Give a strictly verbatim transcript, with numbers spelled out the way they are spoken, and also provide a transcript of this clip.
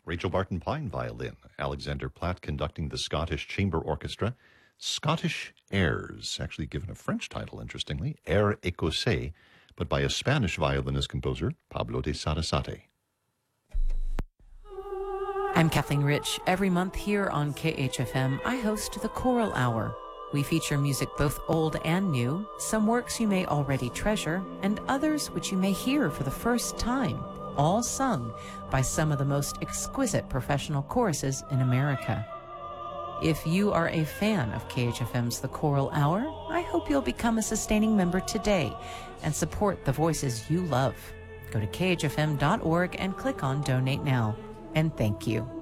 Rachel Barton Pine violin, Alexander Platt conducting the Scottish Chamber Orchestra, Scottish Airs, actually given a French title, interestingly, Air Écossais, but by a Spanish violinist-composer, Pablo de Sarasate. I'm Kathleen Rich. Every month here on K H F M, I host the Choral Hour. We feature music both old and new, some works you may already treasure, and others which you may hear for the first time, all sung by some of the most exquisite professional choruses in America. If you are a fan of K H F M's The Choral Hour, I hope you'll become a sustaining member today and support the voices you love. Go to K H F M dot org and click on Donate Now. And thank you.